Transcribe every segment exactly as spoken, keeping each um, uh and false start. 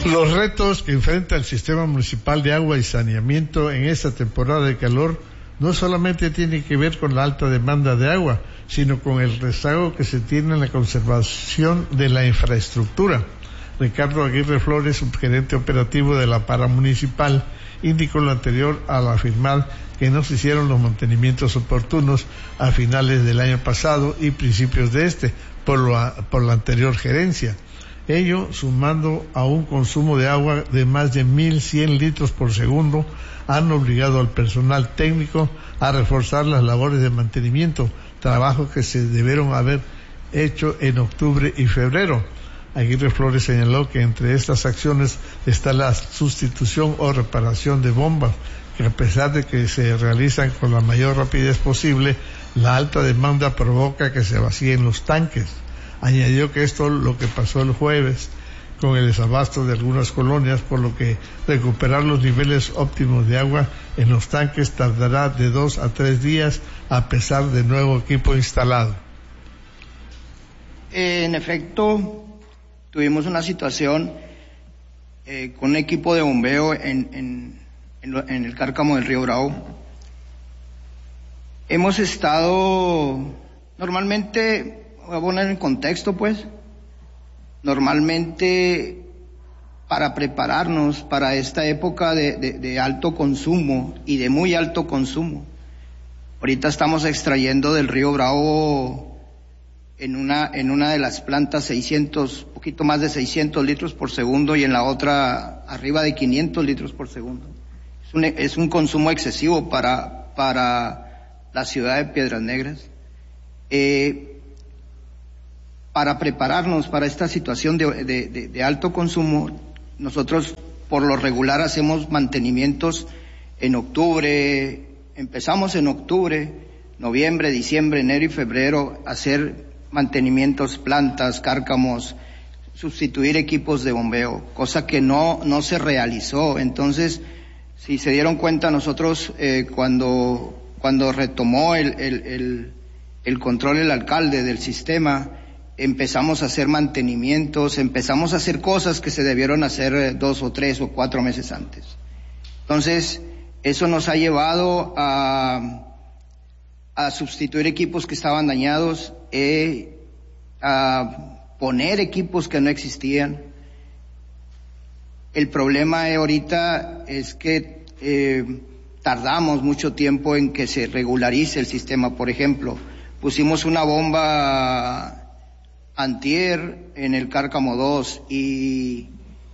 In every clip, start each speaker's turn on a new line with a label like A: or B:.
A: Los retos que enfrenta el Sistema Municipal de Agua y Saneamiento en esta temporada de calor no solamente tienen que ver con la alta demanda de agua, sino con el rezago que se tiene en la conservación de la infraestructura. Ricardo Aguirre Flores, subgerente operativo de la Paramunicipal, indicó lo anterior al afirmar que no se hicieron los mantenimientos oportunos a finales del año pasado y principios de este, por, lo, por la anterior gerencia. Ello sumando a un consumo de agua de más de mil cien litros por segundo, han obligado al personal técnico a reforzar las labores de mantenimiento, trabajos que se debieron haber hecho en octubre y febrero. Aguirre Flores señaló que entre estas acciones está la sustitución o reparación de bombas, que a pesar de que se realizan con la mayor rapidez posible, la alta demanda provoca que se vacíen los tanques. Añadió que esto es lo que pasó el jueves con el desabasto de algunas colonias, por lo que recuperar los niveles óptimos de agua en los tanques tardará de dos a tres días a pesar de nuevo equipo instalado.
B: Eh, en efecto, tuvimos una situación eh, con un equipo de bombeo en, en, en, lo, en el Cárcamo del Río Bravo. Hemos estado, normalmente, voy a poner en contexto pues, normalmente para prepararnos para esta época de, de, de alto consumo y de muy alto consumo, ahorita estamos extrayendo del Río Bravo en una, en una de las plantas seiscientos, poquito más de seiscientos litros por segundo y en la otra arriba de quinientos litros por segundo. Es un, es un consumo excesivo para, para la ciudad de Piedras Negras. Eh, para prepararnos para esta situación de, de, de, de alto consumo, nosotros por lo regular hacemos mantenimientos en octubre, empezamos en octubre, noviembre, diciembre, enero y febrero, hacer mantenimientos, plantas, cárcamos, sustituir equipos de bombeo, cosa que no, no se realizó. Entonces, si se dieron cuenta, nosotros eh, cuando, cuando retomó el, el, el, el control el alcalde del sistema, empezamos a hacer mantenimientos, empezamos a hacer cosas que se debieron hacer dos o tres o cuatro meses antes. Entonces, eso nos ha llevado a, a sustituir equipos que estaban dañados, eh, a poner equipos que no existían. El problema ahorita es que eh, tardamos mucho tiempo en que se regularice el sistema. Por ejemplo, pusimos una bomba antier en el Cárcamo dos y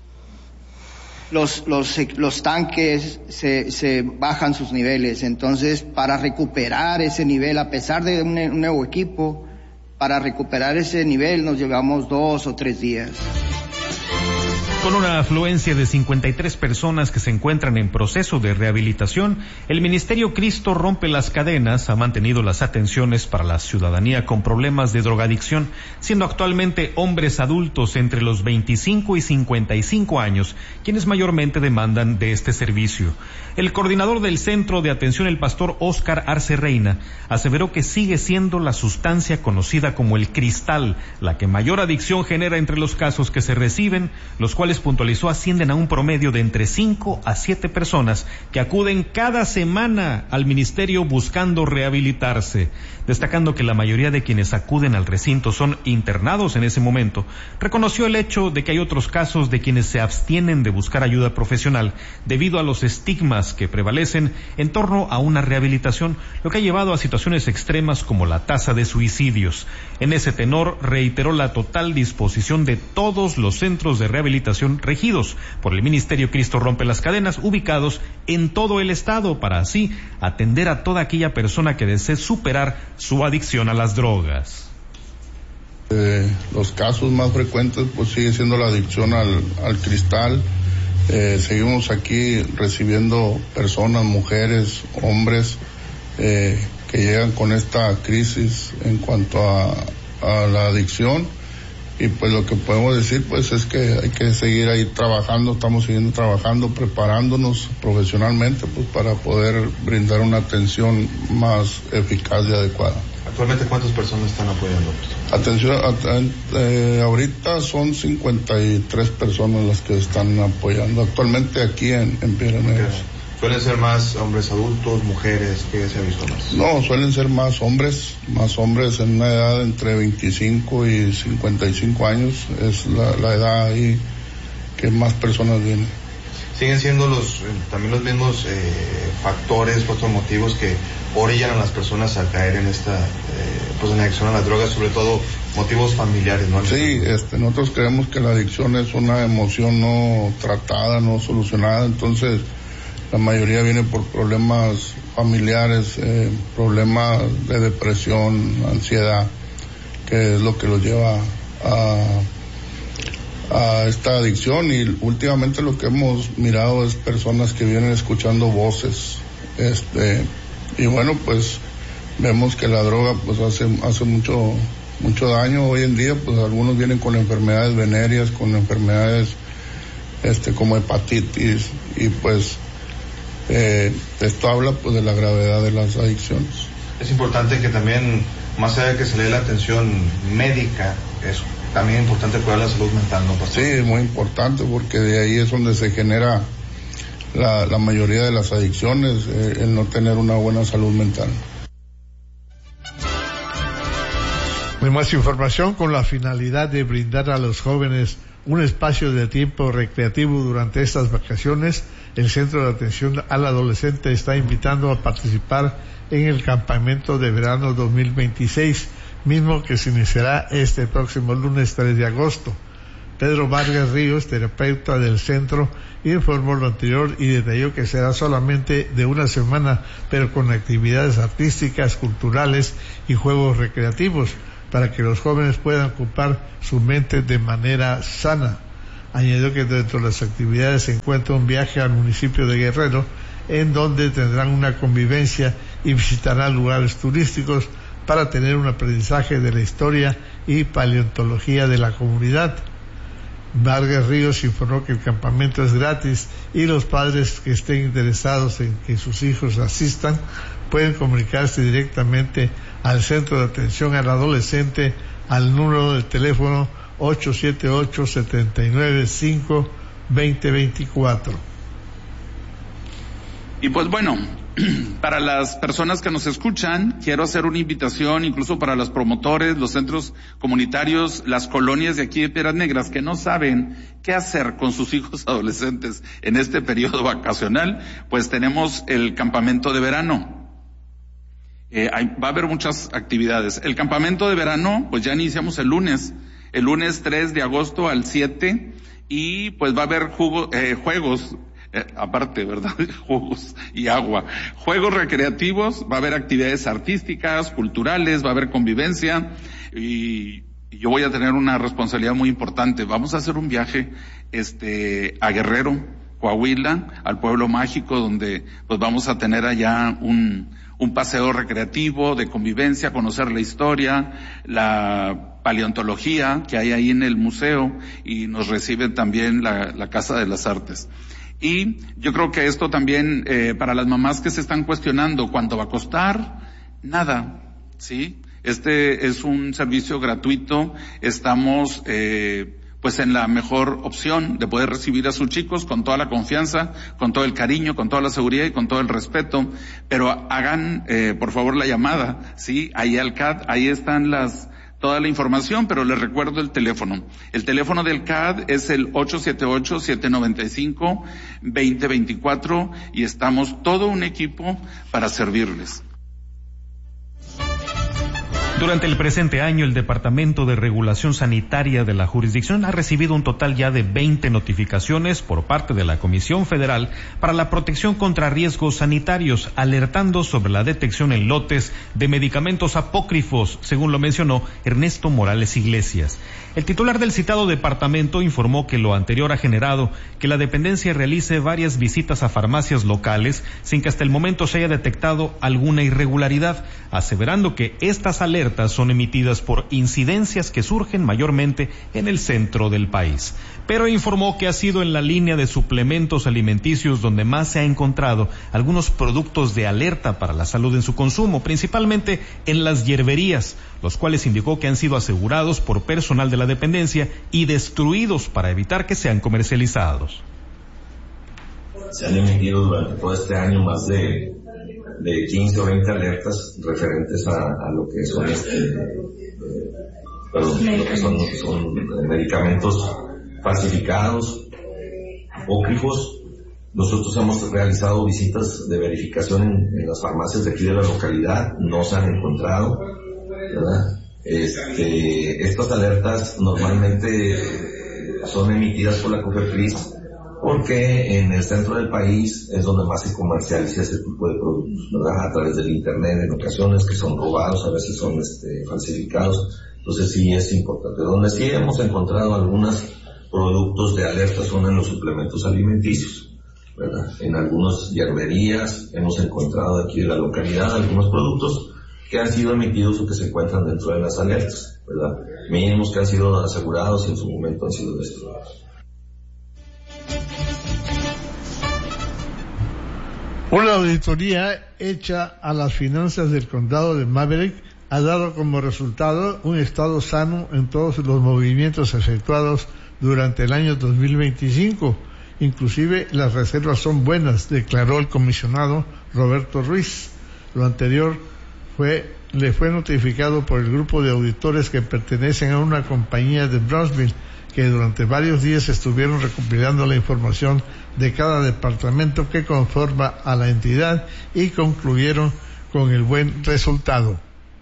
B: los los los tanques se se bajan sus niveles. Entonces, para recuperar ese nivel, a pesar de un, un nuevo equipo, para recuperar ese nivel nos llevamos dos o tres días.
C: Con una afluencia de cincuenta y tres personas que se encuentran en proceso de rehabilitación, el Ministerio Cristo Rompe las Cadenas ha mantenido las atenciones para la ciudadanía con problemas de drogadicción, siendo actualmente hombres adultos entre los veinticinco y cincuenta y cinco años quienes mayormente demandan de este servicio. El coordinador del Centro de Atención, el pastor Óscar Arce Reina, aseveró que sigue siendo la sustancia conocida como el cristal la que mayor adicción genera entre los casos que se reciben, los cuales puntualizó ascienden a un promedio de entre cinco a siete personas que acuden cada semana al ministerio buscando rehabilitarse. Destacando que la mayoría de quienes acuden al recinto son internados en ese momento, reconoció el hecho de que hay otros casos de quienes se abstienen de buscar ayuda profesional debido a los estigmas que prevalecen en torno a una rehabilitación, lo que ha llevado a situaciones extremas como la tasa de suicidios. En ese tenor, reiteró la total disposición de todos los centros de rehabilitación regidos por el Ministerio Cristo Rompe las Cadenas, ubicados en todo el estado, para así atender a toda aquella persona que desee superar su adicción a las drogas.
D: Eh, los casos más frecuentes pues sigue siendo la adicción al, al cristal. Eh, seguimos aquí recibiendo personas, mujeres, hombres, eh, que llegan con esta crisis en cuanto a, a la adicción. Y pues lo que podemos decir pues es que hay que seguir ahí trabajando, estamos siguiendo trabajando, preparándonos profesionalmente pues para poder brindar una atención más eficaz y adecuada.
E: ¿Actualmente cuántas personas están apoyando?
D: Atención, at- eh, ahorita son cincuenta y tres personas las que están apoyando actualmente aquí en, en Piedras Negras.
E: Okay. ¿Suelen ser más hombres adultos, mujeres? ¿Qué se ha visto más?
D: No, suelen ser más hombres, más hombres en una edad entre veinticinco y cincuenta y cinco años, es la, la edad ahí que más personas vienen.
E: ¿Siguen siendo los también los mismos eh, factores, otros motivos que orillan a las personas a caer en esta, eh, pues en la adicción a las drogas, sobre todo motivos familiares, ¿no?
D: Sí, este, nosotros creemos que la adicción es una emoción no tratada, no solucionada, entonces la mayoría viene por problemas familiares, eh, problemas de depresión, ansiedad, que es lo que los lleva a, a esta adicción. Y últimamente lo que hemos mirado es personas que vienen escuchando voces, este, y bueno, pues vemos que la droga pues hace, hace mucho, mucho daño hoy en día, pues algunos vienen con enfermedades venéreas, con enfermedades, este, como hepatitis, y pues Eh, esto habla pues de la gravedad de las adicciones.
E: Es importante que también, más allá de que se le dé la atención médica, es también importante cuidar la salud mental, ¿no, pastor?
D: Sí, es muy importante porque de ahí es donde se genera la, la mayoría de las adicciones, eh, el no tener una buena salud mental.
A: Hay más información con la finalidad de brindar a los jóvenes un espacio de tiempo recreativo durante estas vacaciones. El Centro de Atención al Adolescente está invitando a participar en el campamento de verano dos mil veintiséis, mismo que se iniciará este próximo lunes tres de agosto. Pedro Vargas Ríos, terapeuta del centro, informó lo anterior y detalló que será solamente de una semana, pero con actividades artísticas, culturales y juegos recreativos, para que los jóvenes puedan ocupar su mente de manera sana. Añadió que dentro de las actividades se encuentra un viaje al municipio de Guerrero, en donde tendrán una convivencia y visitarán lugares turísticos para tener un aprendizaje de la historia y paleontología de la comunidad. Vargas Ríos informó que el campamento es gratis y los padres que estén interesados en que sus hijos asistan pueden comunicarse directamente al Centro de Atención al Adolescente al número de teléfono ocho siete ocho, siete nueve cinco, dos cero dos cuatro.
F: Y pues bueno, para las personas que nos escuchan, quiero hacer una invitación incluso para los promotores, los centros comunitarios, las colonias de aquí de Piedras Negras que no saben qué hacer con sus hijos adolescentes en este periodo vacacional, pues tenemos el campamento de verano. Eh, hay, va a haber muchas actividades. El campamento de verano, pues ya iniciamos el lunes, el lunes tres de agosto al siete, y pues va a haber jugo, eh, juegos, eh, aparte, ¿verdad? Juegos y agua. Juegos recreativos, va a haber actividades artísticas, culturales, va a haber convivencia, y, y yo voy a tener una responsabilidad muy importante. Vamos a hacer un viaje, este, a Guerrero, Coahuila, al pueblo mágico, donde pues vamos a tener allá un un paseo recreativo, de convivencia, conocer la historia, la paleontología que hay ahí en el museo, y nos recibe también la, la Casa de las Artes. Y yo creo que esto también, eh, para las mamás que se están cuestionando cuánto va a costar, nada, ¿sí? Este es un servicio gratuito, estamos, eh, pues en la mejor opción de poder recibir a sus chicos con toda la confianza, con todo el cariño, con toda la seguridad y con todo el respeto, pero hagan, eh, por favor, la llamada, ¿sí? Ahí al C A D, ahí están las, toda la información, pero les recuerdo el teléfono. El teléfono del C A D es el ocho siete ocho, siete nueve cinco, dos cero dos cuatro, y estamos todo un equipo para servirles.
C: Durante el presente año, el Departamento de Regulación Sanitaria de la jurisdicción ha recibido un total ya de veinte notificaciones por parte de la Comisión Federal para la Protección contra Riesgos Sanitarios, alertando sobre la detección en lotes de medicamentos apócrifos, según lo mencionó Ernesto Morales Iglesias. El titular del citado departamento informó que lo anterior ha generado que la dependencia realice varias visitas a farmacias locales sin que hasta el momento se haya detectado alguna irregularidad, aseverando que estas alertas alertas son emitidas por incidencias que surgen mayormente en el centro del país. Pero informó que ha sido en la línea de suplementos alimenticios donde más se ha encontrado algunos productos de alerta para la salud en su consumo, principalmente en las hierberías, los cuales indicó que han sido asegurados por personal de la dependencia y destruidos para evitar que sean comercializados.
G: Se han emitido durante todo este año más de, de quince o veinte alertas referentes a, a lo que son este, eh, perdón, lo que son, son medicamentos falsificados, apócrifos. Nosotros hemos realizado visitas de verificación en, en las farmacias de aquí de la localidad, no se han encontrado, ¿verdad? Este, estas alertas normalmente son emitidas por la COFEPRIS porque en el centro del país es donde más se comercializa ese tipo de productos, ¿verdad? A través del internet en ocasiones, que son robados, a veces son este, falsificados. Entonces sí es importante. Donde sí hemos encontrado algunos productos de alerta son en los suplementos alimenticios, ¿verdad? En algunas hierberías hemos encontrado aquí en la localidad algunos productos que han sido emitidos o que se encuentran dentro de las alertas, ¿verdad? Mínimos que han sido asegurados y en su momento han sido destruidos.
A: Una auditoría hecha a las finanzas del condado de Maverick ha dado como resultado un estado sano en todos los movimientos efectuados durante el año dos mil veinticinco. Inclusive las reservas son buenas, declaró el comisionado Roberto Ruiz. Lo anterior fue, le fue notificado por el grupo de auditores que pertenecen a una compañía de Brownsville, que durante varios días estuvieron recopilando la información de cada departamento que conforma a la entidad y concluyeron con el buen resultado.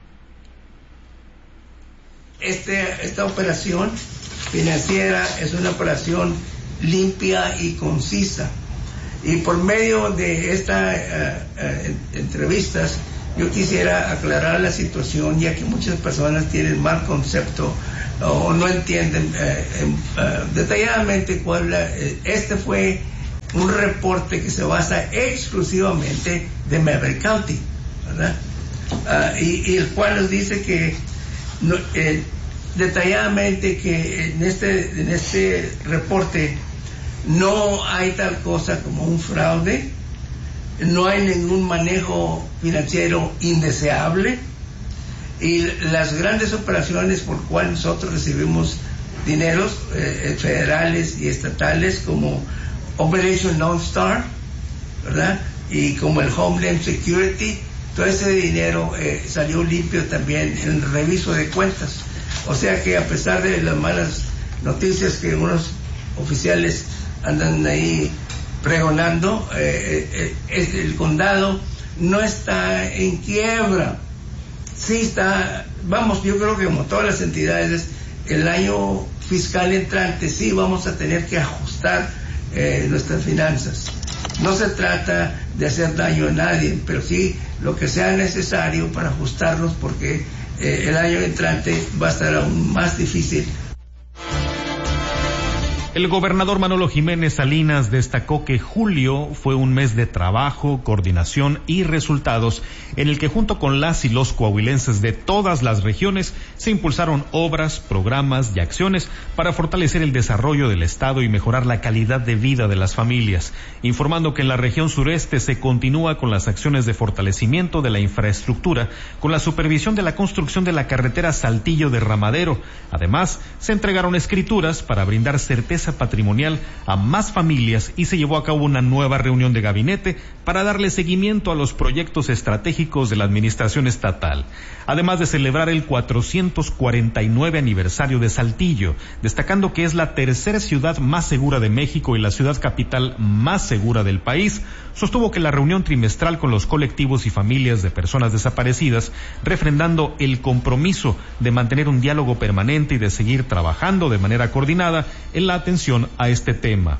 H: Este, esta operación financiera es una operación limpia y concisa, y por medio de estas uh, uh, entrevistas yo quisiera aclarar la situación, ya que muchas personas tienen mal concepto o no entienden eh, eh, detalladamente cuál la, eh, este fue un reporte que se basa exclusivamente de Maverick County, ¿verdad? Uh, y, y el cual nos dice que no, eh, detalladamente que en este en este reporte no hay tal cosa como un fraude, no hay ningún manejo financiero indeseable, y las grandes operaciones por cuales nosotros recibimos dineros eh, federales y estatales como Operation Lone Star, ¿verdad? Y como el Homeland Security, todo ese dinero eh, salió limpio también en el reviso de cuentas. O sea que a pesar de las malas noticias que unos oficiales andan ahí pregonando, eh, eh, el condado no está en quiebra. Sí está, vamos, yo creo que como todas las entidades, el año fiscal entrante sí vamos a tener que ajustar eh, nuestras finanzas. No se trata de hacer daño a nadie, pero sí lo que sea necesario para ajustarnos, porque eh, el año entrante va a estar aún más difícil.
C: El gobernador Manolo Jiménez Salinas destacó que julio fue un mes de trabajo, coordinación y resultados en el que junto con las y los coahuilenses de todas las regiones se impulsaron obras, programas y acciones para fortalecer el desarrollo del Estado y mejorar la calidad de vida de las familias, informando que en la región sureste se continúa con las acciones de fortalecimiento de la infraestructura con la supervisión de la construcción de la carretera Saltillo de Ramadero. Además, se entregaron escrituras para brindar certeza patrimonial a más familias y se llevó a cabo una nueva reunión de gabinete para darle seguimiento a los proyectos estratégicos de la administración estatal, además de celebrar el cuatrocientos cuarenta y nueve aniversario de Saltillo, destacando que es la tercera ciudad más segura de México y la ciudad capital más segura del país. Sostuvo que la reunión trimestral con los colectivos y familias de personas desaparecidas, refrendando el compromiso de mantener un diálogo permanente y de seguir trabajando de manera coordinada en la atención a este tema.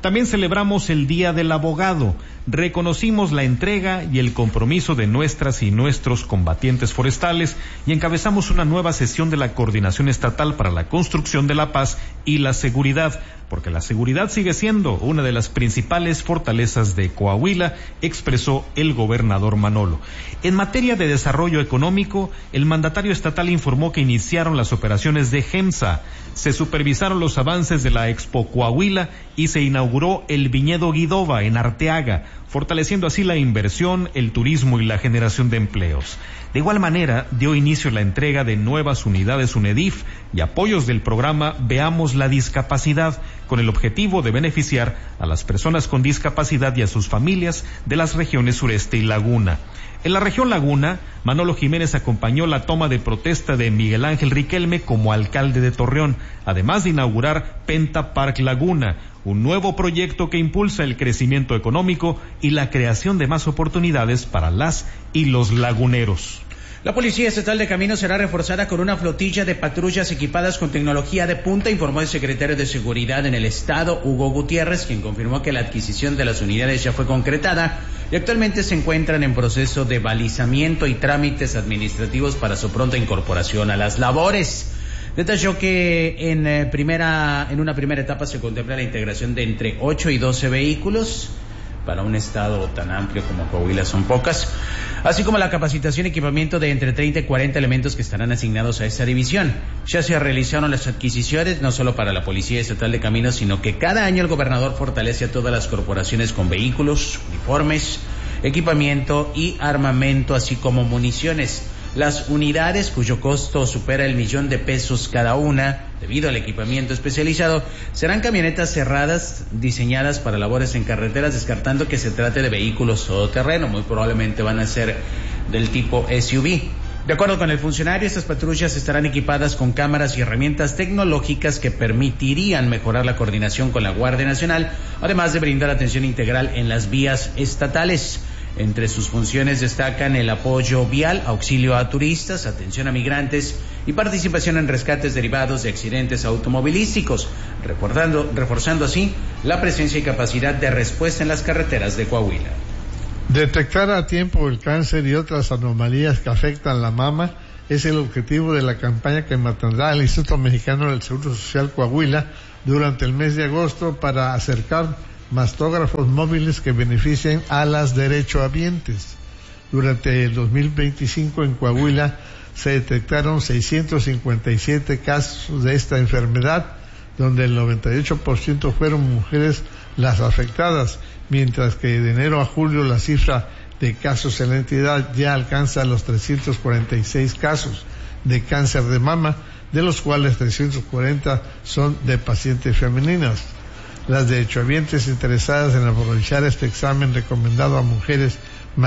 C: También celebramos el Día del Abogado. Reconocimos la entrega y el compromiso de nuestras y nuestros combatientes forestales y encabezamos una nueva sesión de la Coordinación Estatal para la Construcción de la Paz y la Seguridad, porque la seguridad sigue siendo una de las principales fortalezas de Coahuila, expresó el gobernador Manolo. En materia de desarrollo económico, el mandatario estatal informó que iniciaron las operaciones de GEMSA, se supervisaron los avances de la Expo Coahuila y se inauguró el viñedo Guidova en Arteaga, fortaleciendo así la inversión, el turismo y la generación de empleos. De igual manera, dio inicio la entrega de nuevas unidades UNEDIF y apoyos del programa Veamos la Discapacidad, con el objetivo de beneficiar a las personas con discapacidad y a sus familias de las regiones sureste y Laguna. En la región Laguna, Manolo Jiménez acompañó la toma de protesta de Miguel Ángel Riquelme como alcalde de Torreón, además de inaugurar Penta Park Laguna, un nuevo proyecto que impulsa el crecimiento económico y la creación de más oportunidades para las y los laguneros.
I: La Policía Estatal de Caminos será reforzada con una flotilla de patrullas equipadas con tecnología de punta, informó el secretario de Seguridad en el Estado, Hugo Gutiérrez, quien confirmó que la adquisición de las unidades ya fue concretada y actualmente se encuentran en proceso de balizamiento y trámites administrativos para su pronta incorporación a las labores. Detalló que en, eh, primera, en una primera etapa se contempla la integración de entre ocho y doce vehículos. Para un estado tan amplio como Coahuila son pocas, así como la capacitación y equipamiento de entre treinta y cuarenta elementos que estarán asignados a esta división. Ya se realizaron las adquisiciones, no solo para la Policía Estatal de Caminos, sino que cada año el gobernador fortalece a todas las corporaciones con vehículos, uniformes, equipamiento y armamento, así como municiones. Las unidades, cuyo costo supera el millón de pesos cada una, debido al equipamiento especializado, serán camionetas cerradas diseñadas para labores en carreteras, descartando que se trate de vehículos todoterreno. Muy probablemente van a ser del tipo S U V. De acuerdo con el funcionario, estas patrullas estarán equipadas con cámaras y herramientas tecnológicas que permitirían mejorar la coordinación con la Guardia Nacional, además de brindar atención integral en las vías estatales. Entre sus funciones destacan el apoyo vial, auxilio a turistas, atención a migrantes y participación en rescates derivados de accidentes automovilísticos, reforzando, reforzando así la presencia y capacidad de respuesta en las carreteras de Coahuila.
A: Detectar a tiempo el cáncer y otras anomalías que afectan la mama es el objetivo de la campaña que mantendrá el Instituto Mexicano del Seguro Social Coahuila durante el mes de agosto para acercar mastógrafos móviles que beneficien a las derechohabientes. Durante el dos mil veinticinco en Coahuila se detectaron seiscientos cincuenta y siete casos de esta enfermedad, donde el noventa y ocho por ciento fueron mujeres las afectadas, mientras que de enero a julio la cifra de casos en la entidad ya alcanza los trescientos cuarenta y seis casos de cáncer de mama, de los cuales trescientos cuarenta son de pacientes femeninas. Las derechohabientes interesadas en aprovechar este examen recomendado a mujeres